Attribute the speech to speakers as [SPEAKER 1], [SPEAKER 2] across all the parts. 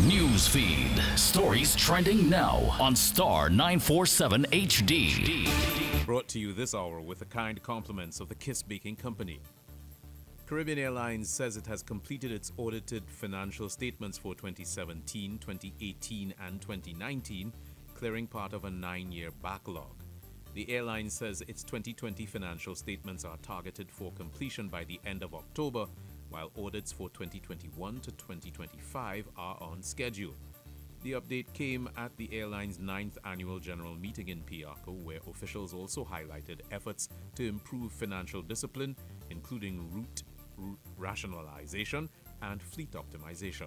[SPEAKER 1] News feed. Stories trending now on Star 947 HD.
[SPEAKER 2] Brought to you this hour with the kind compliments of the Kiss Baking Company. Caribbean Airlines says it has completed its audited financial statements for 2017, 2018, and 2019, clearing part of a 9-year backlog. The airline says its 2020 financial statements are targeted for completion by the end of October, while audits for 2021 to 2025 are on schedule. The update came at the airline's 9th annual general meeting in Piarco, where officials also highlighted efforts to improve financial discipline, including route rationalization and fleet optimization.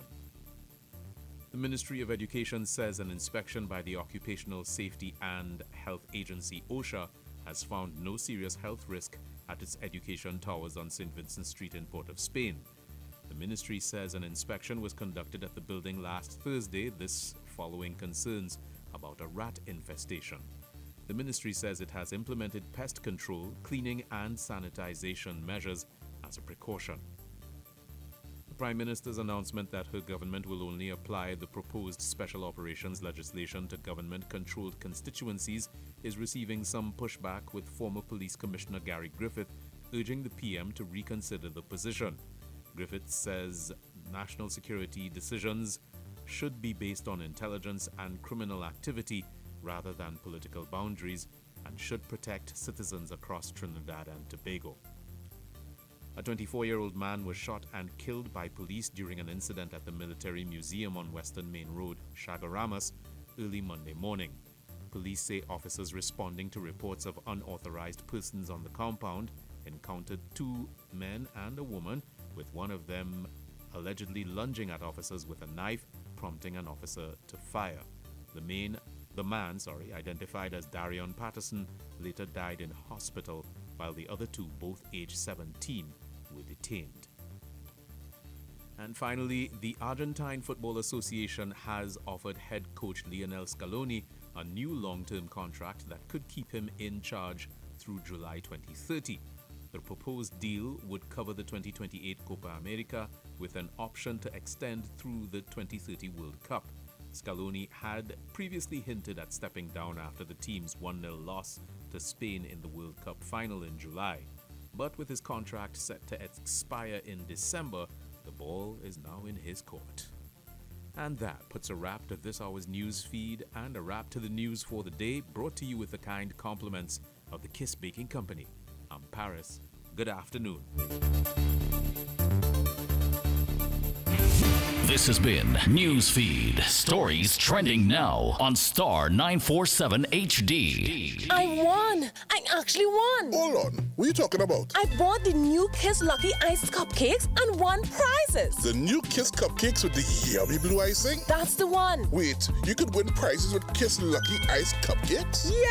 [SPEAKER 2] The Ministry of Education says an inspection by the Occupational Safety and Health Agency OSHA has found no serious health risk at its education towers on St. Vincent Street in Port of Spain. The ministry says an inspection was conducted at the building last Thursday, this following concerns about a rat infestation. The ministry says it has implemented pest control, cleaning and sanitization measures as a precaution. The Prime Minister's announcement that her government will only apply the proposed special operations legislation to government-controlled constituencies is receiving some pushback, with former Police Commissioner Gary Griffith urging the PM to reconsider the position. Griffith says national security decisions should be based on intelligence and criminal activity rather than political boundaries, and should protect citizens across Trinidad and Tobago. A 24-year-old man was shot and killed by police during an incident at the Military Museum on Western Main Road, Chaguaramas, early Monday morning. Police say officers responding to reports of unauthorized persons on the compound encountered 2 men and a woman, with one of them allegedly lunging at officers with a knife, prompting an officer to fire. The man, identified as Darion Patterson, later died in hospital, while the other 2, both aged 17, were detained. And finally, the Argentine Football Association has offered head coach Lionel Scaloni a new long-term contract that could keep him in charge through July 2030. The proposed deal would cover the 2028 Copa America with an option to extend through the 2030 World Cup. Scaloni had previously hinted at stepping down after the team's 1-0 loss to Spain in the World Cup final in July. But with his contract set to expire in December, the ball is now in his court. And that puts a wrap to this hour's news feed and a wrap to the news for the day, brought to you with the kind compliments of the Kiss Baking Company. I'm Paris. Good afternoon.
[SPEAKER 1] This has been Newsfeed. Stories trending now on Star 947 HD.
[SPEAKER 3] I won! I actually won!
[SPEAKER 4] Hold on, what are you talking about?
[SPEAKER 3] I bought the new Kiss Lucky Iced Cupcakes and won prizes!
[SPEAKER 4] The new Kiss Cupcakes with the yummy blue icing?
[SPEAKER 3] That's the one!
[SPEAKER 4] Wait, you could win prizes with Kiss Lucky Iced Cupcakes?
[SPEAKER 3] Yeah!